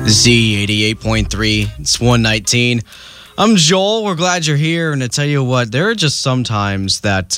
Z 88.3. It's 119. I'm Joel. We're glad you're here. And to tell you what, there are just some times that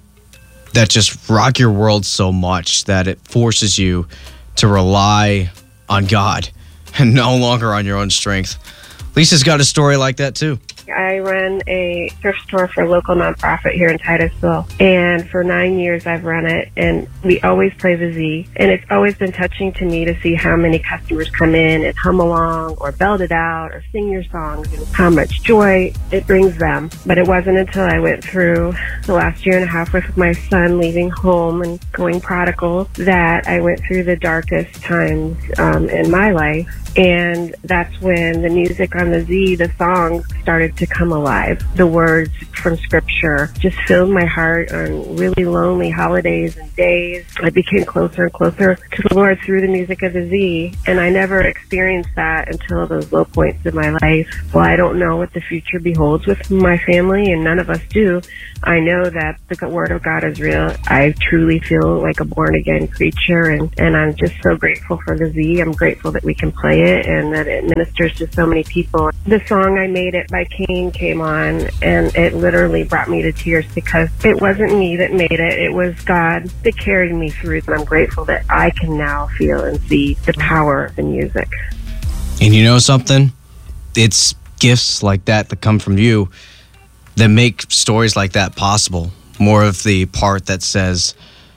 that just rock your world so much that it forces you to rely on God and no longer on your own strength. Lisa's got a story like that too. I run a thrift store for a local nonprofit here in Titusville, and for 9 years I've run it, and we always play the Z, and it's always been touching to me to see how many customers come in and hum along or belt it out or sing your songs and how much joy it brings them. But it wasn't until I went through the last year and a half with my son leaving home and going prodigal that I went through the darkest times in my life. And that's when the music on the Z, the songs, started to come alive. The words from Scripture just filled my heart on really lonely holidays and days. I became closer and closer to the Lord through the music of the Z, and I never experienced that until those low points in my life. Well, I don't know what the future beholds with my family, and none of us do. I know that the Word of God is real. I truly feel like a born-again creature, and I'm just so grateful for the Z. I'm grateful that we can play it and that it ministers to so many people. The song I Made It by Kane came on, and it literally brought me to tears because it wasn't me that made it. It was God that carried me through, and I'm grateful that I can now feel and see the power of the music. And you know something? It's gifts like that come from you that make stories like that possible. More of the part that says,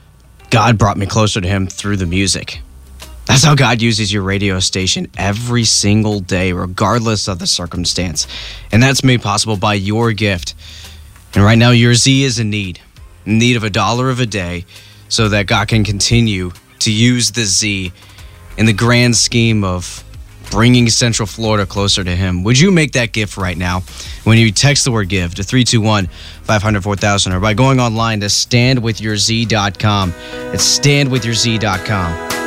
God brought me closer to him through the music. That's how God uses your radio station every single day, regardless of the circumstance. And that's made possible by your gift. And right now, your Z is in need of $1 of a day so that God can continue to use the Z in the grand scheme of bringing Central Florida closer to him. Would you make that gift right now when you text the word give to 321-500-4000 or by going online to standwithyourz.com. It's standwithyourz.com.